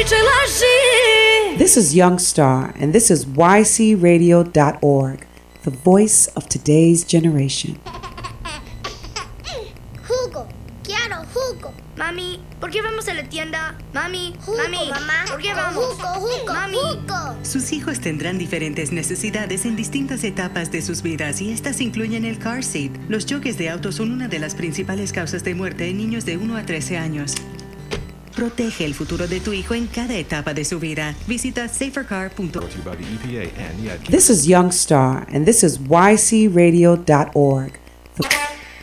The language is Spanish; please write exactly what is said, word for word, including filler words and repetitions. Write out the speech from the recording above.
This is Youngstar, and this is Y C radio dot org, the voice of today's generation. Jugo, quiero jugo. Mami, ¿por qué vamos a la tienda? Mami, Jugo, mami, mamá. ¿por qué vamos? Jugo, jugo, Mami. jugo. Sus hijos tendrán diferentes necesidades en distintas etapas de sus vidas y estas incluyen el car seat. Los choques de auto son una de las principales causas de muerte en niños de uno a trece años. Protege el futuro de tu hijo en cada etapa de su vida. Visita safer car punto org. This is Youngstar, and this is Y C radio dot org, the